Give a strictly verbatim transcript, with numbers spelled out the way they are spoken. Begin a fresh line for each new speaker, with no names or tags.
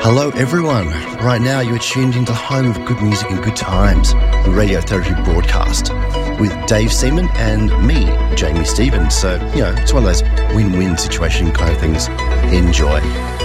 Hello everyone. Right now you're tuned into the home of good music and good times, the Radiotherapy broadcast, with Dave Seaman and me, Jamie Stevens. So, you know, it's one of those win-win situation kind of things. Enjoy.